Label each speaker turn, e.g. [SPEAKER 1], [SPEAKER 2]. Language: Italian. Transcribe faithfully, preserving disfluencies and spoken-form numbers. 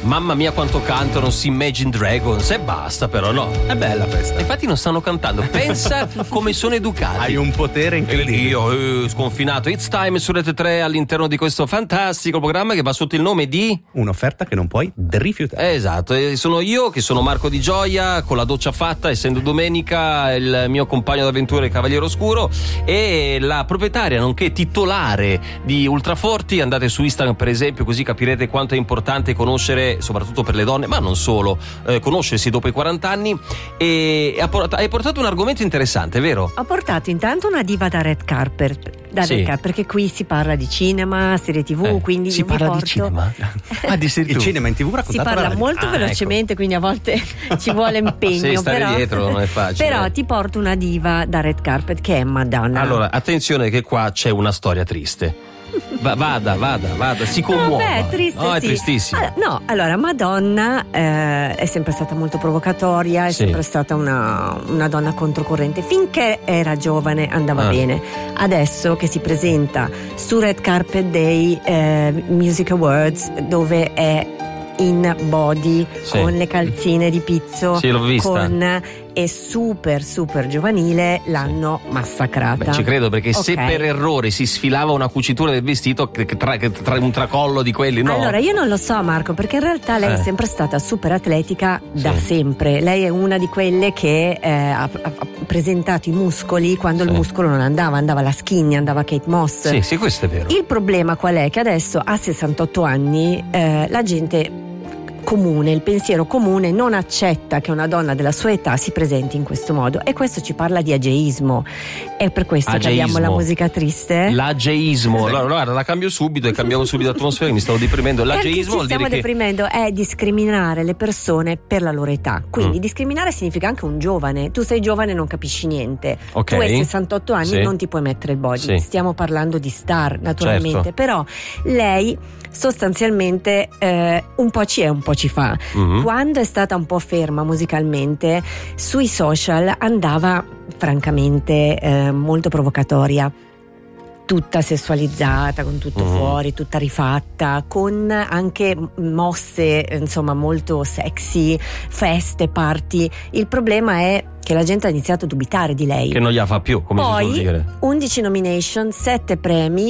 [SPEAKER 1] mamma mia quanto cantano si Imagine Dragons e basta, però no,
[SPEAKER 2] è bella questa.
[SPEAKER 1] Infatti non stanno cantando, pensa come sono educati.
[SPEAKER 2] Hai un potere incredibile.
[SPEAKER 1] Io eh, sconfinato. It's Time su Rete tre all'interno di questo fantastico programma che va sotto il nome di
[SPEAKER 2] Un'offerta che non puoi rifiutare.
[SPEAKER 1] Esatto, e sono io che sono Marco Di Gioia, con la doccia fatta, essendo domenica, il mio compagno d'avventure Cavaliere Oscuro e la proprietaria nonché titolare di Ultraforti. Andate su Instagram per esempio, così capirete quanto è importante conoscere, soprattutto per le donne, ma non solo, eh, conoscersi dopo i quaranta anni. E ha portato, hai portato un argomento interessante, vero?
[SPEAKER 3] Ho portato intanto una diva da red carpet, da
[SPEAKER 1] Sì.
[SPEAKER 3] red carpet, perché qui si parla di cinema, serie tv,
[SPEAKER 1] Eh,
[SPEAKER 3] quindi
[SPEAKER 1] si
[SPEAKER 3] io
[SPEAKER 1] parla
[SPEAKER 3] vi porto...
[SPEAKER 1] di cinema? Ah, di serie
[SPEAKER 2] Il
[SPEAKER 1] tu.
[SPEAKER 2] cinema in tv
[SPEAKER 3] Si
[SPEAKER 2] raccontato
[SPEAKER 3] parla
[SPEAKER 2] dalla-
[SPEAKER 3] molto
[SPEAKER 1] Ah,
[SPEAKER 3] velocemente, quindi a volte ci vuole impegno.
[SPEAKER 1] Sì, stare
[SPEAKER 3] però,
[SPEAKER 1] dietro non è facile.
[SPEAKER 3] Però ti porto una diva da red carpet che è Madonna.
[SPEAKER 1] Allora, attenzione che qua c'è una storia triste. Va- vada, vada, vada, si commuova.
[SPEAKER 3] Vabbè, è triste,
[SPEAKER 1] No, è
[SPEAKER 3] sì.
[SPEAKER 1] tristissimo.
[SPEAKER 3] Allora, no, allora Madonna eh, è sempre stata molto provocatoria, è
[SPEAKER 1] Sì.
[SPEAKER 3] sempre stata una, una donna controcorrente. Finché era giovane andava
[SPEAKER 1] Ah.
[SPEAKER 3] bene. Adesso che si presenta su Red Carpet dei eh, Music Awards, dove è in body,
[SPEAKER 1] Sì.
[SPEAKER 3] con le calzine di pizzo,
[SPEAKER 1] Sì, l'ho vista.
[SPEAKER 3] con è super super giovanile, l'hanno massacrata.
[SPEAKER 1] Beh, ci credo, perché se
[SPEAKER 3] Ok.
[SPEAKER 1] per errore si sfilava una cucitura del vestito che- che tra, che tra un tracollo di quelli, no?
[SPEAKER 3] Allora, io non lo so, Marco, perché in realtà lei
[SPEAKER 1] Eh.
[SPEAKER 3] è sempre stata super atletica da
[SPEAKER 1] Sì.
[SPEAKER 3] sempre. Lei è una di quelle che eh, ha, ha- ha presentato i muscoli quando
[SPEAKER 1] Sì.
[SPEAKER 3] il muscolo non andava, andava la skinny, andava Kate Moss.
[SPEAKER 1] Sì, sì, questo è vero.
[SPEAKER 3] Il problema qual è? Che adesso a sessantotto anni eh, la gente comune, il pensiero comune non accetta che una donna della sua età si presenti in questo modo, e questo ci parla di ageismo. È per questo che abbiamo
[SPEAKER 1] Ageismo.
[SPEAKER 3] la musica triste.
[SPEAKER 1] L'ageismo. Allora, guarda, la cambio subito e cambiamo subito l'atmosfera, mi stavo deprimendo.
[SPEAKER 3] Perché
[SPEAKER 1] L'ageismo
[SPEAKER 3] ci
[SPEAKER 1] vuol
[SPEAKER 3] stiamo
[SPEAKER 1] dire che
[SPEAKER 3] deprimendo è discriminare le persone per la loro età. Quindi
[SPEAKER 1] Mm.
[SPEAKER 3] discriminare significa anche un giovane. Tu sei giovane e non capisci niente.
[SPEAKER 1] Ok.
[SPEAKER 3] Tu hai sessantotto anni,
[SPEAKER 1] Sì.
[SPEAKER 3] non ti puoi mettere il body.
[SPEAKER 1] Sì.
[SPEAKER 3] Stiamo parlando di star, naturalmente.
[SPEAKER 1] Certo.
[SPEAKER 3] Però lei sostanzialmente eh, un po' ci è, un po' ci fa.
[SPEAKER 1] Mhm.
[SPEAKER 3] Quando è stata un po' ferma musicalmente, sui social andava francamente eh, molto provocatoria, tutta sessualizzata, con tutto
[SPEAKER 1] Mhm.
[SPEAKER 3] fuori, tutta rifatta, con anche mosse eh, insomma molto sexy, feste, party. Il problema è che la gente ha iniziato a dubitare di lei.
[SPEAKER 1] che non gliela fa più, come si suol
[SPEAKER 3] Poi
[SPEAKER 1] dire.
[SPEAKER 3] undici nomination, sette premi,